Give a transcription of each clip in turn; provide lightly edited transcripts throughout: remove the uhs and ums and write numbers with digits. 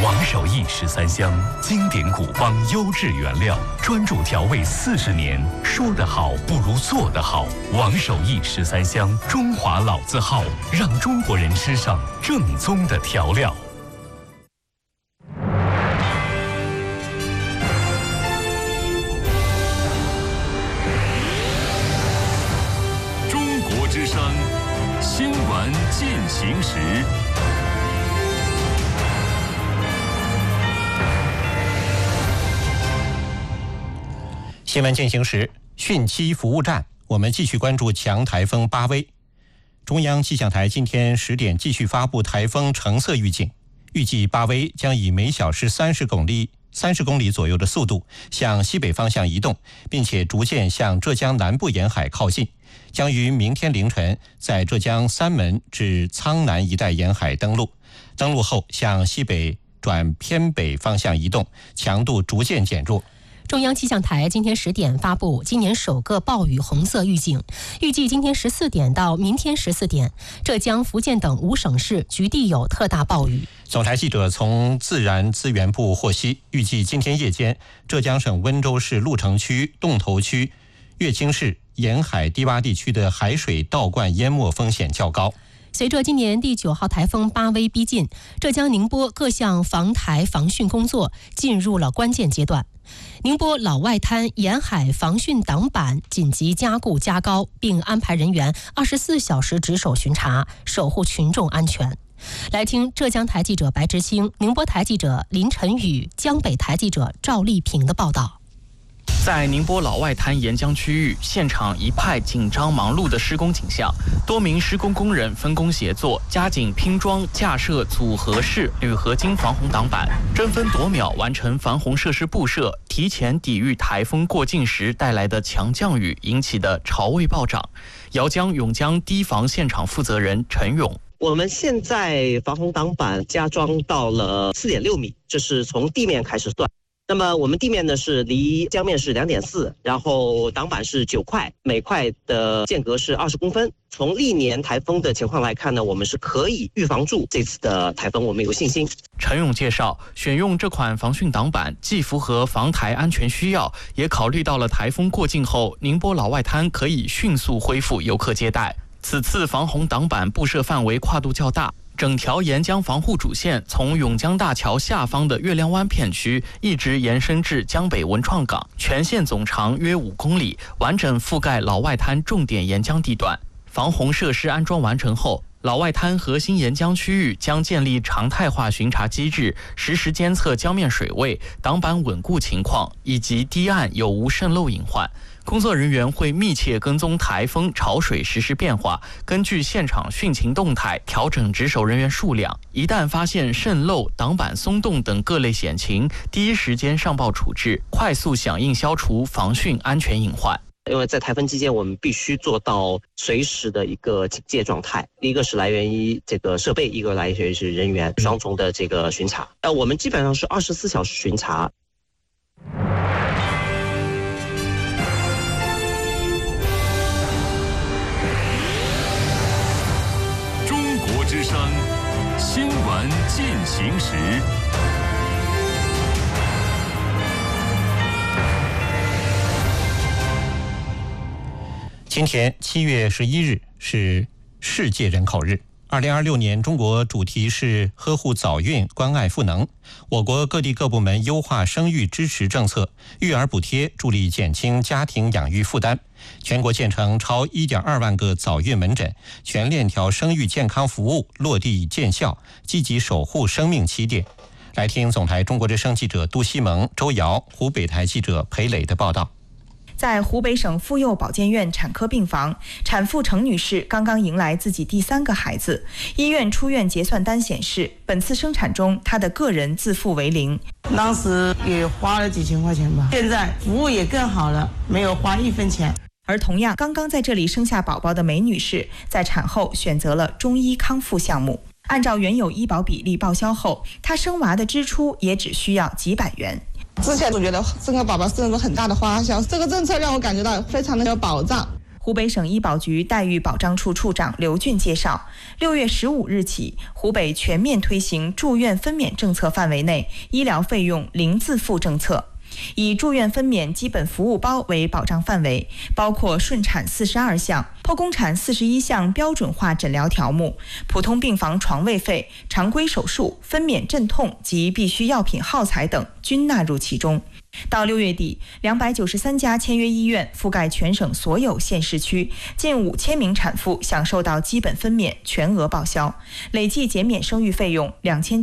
王守义13香，经典古方，优质原料，专注调味40年。说得好不如做得好。王守义13香，中华老字号，让中国人吃上正宗的调料。 中国之声，新闻进行时。 新闻进行时，汛期服务站，我们继续关注强台风巴威。中央气象台今天10点继续发布台风橙色预警，预计巴威将以每小时30公里左右的速度向西北方向移动，并且逐渐向浙江南部沿海靠近，将于明天凌晨在浙江三门至苍南一带沿海登陆。登陆后向西北转偏北方向移动，强度逐渐减弱。 中央气象台今天10点发布今年首个暴雨红色预警，预计今天14点到明天14点，浙江、福建等5省市局地有特大暴雨。 总台记者从自然资源部获悉，预计今天夜间，浙江省温州市鹿城区、洞头区、乐清市沿海低洼地区的海水倒灌淹没风险较高。 随着今年第9号台风巴威逼近，浙江宁波各项防台防汛工作进入了关键阶段。宁波老外滩沿海防汛挡板紧急加固加高，并安排人员24小时值守巡查，守护群众安全。来听浙江台记者白之清、宁波台记者林晨宇、江北台记者赵丽萍的报道。 在宁波老外滩沿江区域，现场一派紧张忙碌的施工景象，多名施工工人分工协作，加紧拼装、架设组合式铝合金防洪挡板，争分夺秒完成防洪设施布设，提前抵御台风过境时带来的强降雨引起的潮位暴涨。姚江永江堤防现场负责人陈勇： 我们现在防洪挡板加装到了4.6米，这是从地面开始算。那么我们地面呢是离江面是2.4，然后挡板是9块，每块的间隔是20公分。从历年台风的情况来看呢，我们是可以预防住这次的台风，我们有信心。 陈勇介绍，选用这款防汛挡板既符合防台安全需要，也考虑到了台风过境后，宁波老外滩可以迅速恢复游客接待。此次防洪挡板布设范围跨度较大，整条沿江防护主线从永江大桥下方的月亮湾片区一直延伸至江北文创港，全线总长约5公里，完整覆盖老外滩重点沿江地段。防洪设施安装完成后，老外滩核心沿江区域将建立常态化巡查机制，实时监测江面水位、挡板稳固情况以及堤岸有无渗漏隐患。工作人员会密切跟踪台风潮水实时变化，根据现场汛情动态调整值守人员数量。一旦发现渗漏、挡板松动等各类险情，第一时间上报处置，快速响应消除防汛安全隐患。 因为在台风期间，我们必须做到随时的一个警戒状态。一个是来源于这个设备，一个来源于是人员，双重的这个巡查。我们基本上是24小时巡查。 中国之声，新闻进行时。 今天7月11日是世界人口日。2026年中国主题是呵护早孕，关爱赋能。我国各地各部门优化生育支持政策，育儿补贴助力减轻家庭养育负担。全国建成超1.2万个早孕门诊，全链条生育健康服务落地见效，积极守护生命起点。来听总台中国之声记者杜西蒙、周瑶，湖北台记者裴磊的报道。 在湖北省妇幼保健院产科病房，产妇程女士刚刚迎来自己第3个孩子。医院出院结算单显示，本次生产中她的个人自付为0。 当时也花了几千块钱吧，现在服务也更好了，没有花1分钱。 而同样刚刚在这里生下宝宝的梅女士，在产后选择了中医康复项目。按照原有医保比例报销后，她生娃的支出也只需要几百元。 之前总觉得生个宝宝是那种很大的花销，这个政策让我感觉到非常的有保障。 湖北省医保局待遇保障处处长刘俊介绍，6月15日起，湖北全面推行住院分娩政策范围内医疗费用零自付政策。以住院分娩基本服务包为保障范围，包括顺产42项、剖宫产41项标准化诊疗条目、普通病房床位费、常规手术、分娩镇痛及必需药品耗材等均纳入其中。到6月底，293家签约医院覆盖全省所有县市区，近5000名产妇享受到基本分娩全额报销，累计减免生育费用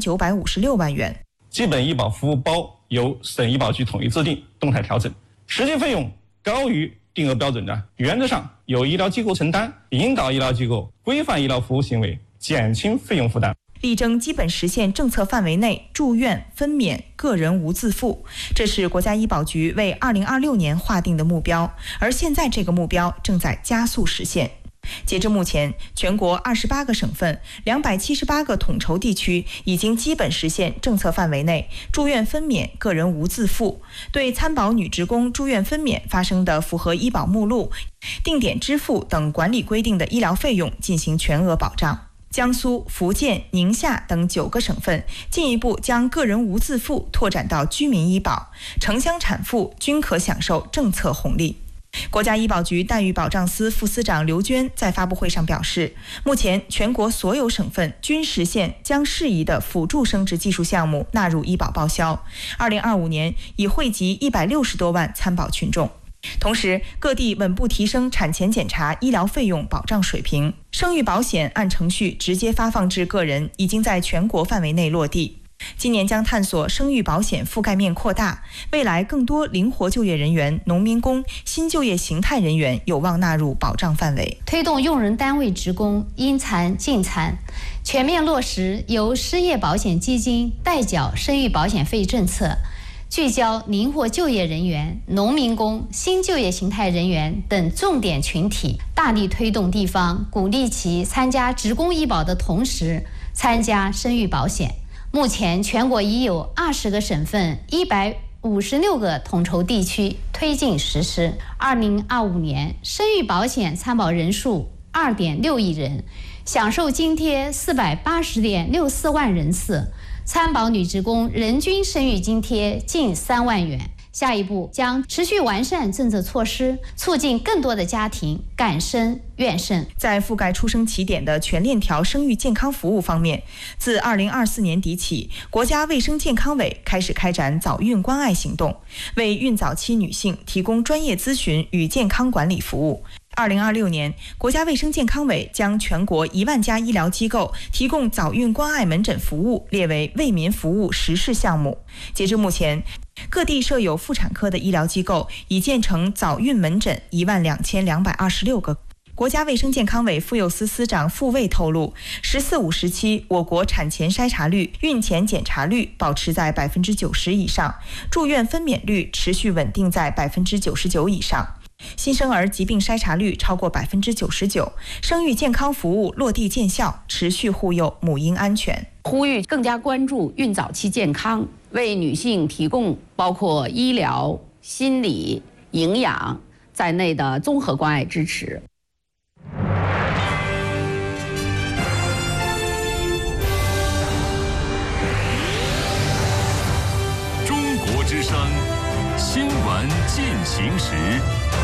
2956万元。 基本医保服务包由省医保局统一制定，动态调整，实际费用高于定额标准的，原则上由医疗机构承担，引导医疗机构规范医疗服务行为，减轻费用负担， 力争基本实现政策范围内住院分娩个人无自付，这是国家医保局为2026年划定的目标，而现在这个目标正在加速实现。截至目前，全国28个省份、278个统筹地区已经基本实现政策范围内住院分娩个人无自付，对参保女职工住院分娩发生的符合医保目录、定点支付等管理规定的医疗费用进行全额保障。江苏、福建、宁夏等9个省份进一步将个人无自付拓展到居民医保，城乡产妇均可享受政策红利。国家医保局待遇保障司副司长刘娟在发布会上表示，目前全国所有省份均实现将适宜的辅助生殖技术项目纳入医保报销，2025年已惠及160多万参保群众。同时，各地稳步提升产前检查医疗费用保障水平，生育保险按程序直接发放至个人已经在全国范围内落地。今年将探索生育保险覆盖面扩大，未来更多灵活就业人员、农民工、新就业形态人员有望纳入保障范围。 推动用人单位职工因残尽残，全面落实由失业保险基金代缴生育保险费政策，聚焦灵活就业人员、农民工、新就业形态人员等重点群体，大力推动地方鼓励其参加职工医保的同时参加生育保险。目前全国已有20个省份、156个统筹地区推进实施。2025年生育保险参保人数2.6亿人，享受津贴480.64万人次，参保女职工人均生育津贴近3万元。下一步将持续完善政策措施，促进更多的家庭敢生愿生。 在覆盖出生起点的全链条生育健康服务方面，自2024年底起，国家卫生健康委开始开展早孕关爱行动，为孕早期女性提供专业咨询与健康管理服务。2026年，国家卫生健康委将全国1万家医疗机构提供早孕关爱门诊服务列为为民服务实事项目。截至目前，各地设有妇产科的医疗机构已建成早孕门诊12226个。国家卫生健康委妇幼司司长傅卫透露，14、5时期我国产前筛查率、孕前检查率保持在90%以上，住院分娩率持续稳定在99%以上。新生儿疾病筛查率超过99%，生育健康服务落地见效，持续护佑母婴安全。 呼吁更加关注孕早期健康，为女性提供包括医疗、心理、营养在内的综合关爱支持。 中国之声新闻进行时。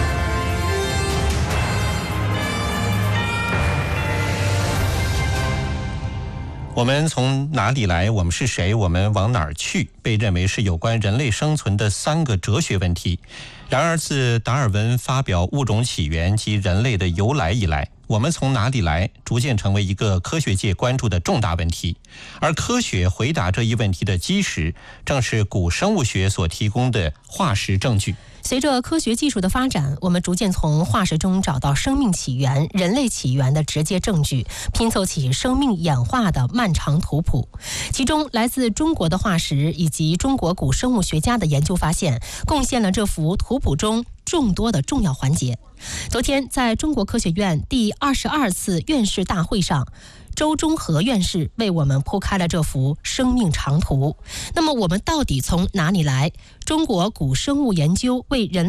我们从哪里来？我们是谁？我们往哪儿去？被认为是有关人类生存的3个哲学问题。然而，自达尔文发表《物种起源》及人类的由来以来，我们从哪里来逐渐成为一个科学界关注的重大问题。而科学回答这一问题的基石，正是古生物学所提供的化石证据。 随着科学技术的发展，我们逐渐从化石中找到生命起源、人类起源的直接证据，拼凑起生命演化的漫长图谱。其中，来自中国的化石以及中国古生物学家的研究发现，贡献了这幅图谱中众多的重要环节。昨天，在中国科学院第22次院士大会上，周忠和院士为我们铺开了这幅生命长图。那么我们到底从哪里来？中国古生物研究为人